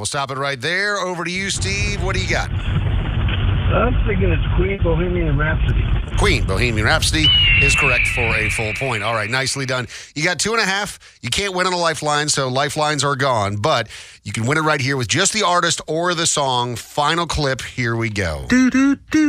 We'll stop it right there. Over to you, Steve. What do you got? I'm thinking it's Queen Bohemian Rhapsody. Queen, Bohemian Rhapsody is correct for a full point. All right, nicely done. You got 2.5. You can't win on a lifeline, so lifelines are gone. But you can win it right here with just the artist or the song. Final clip. Here we go.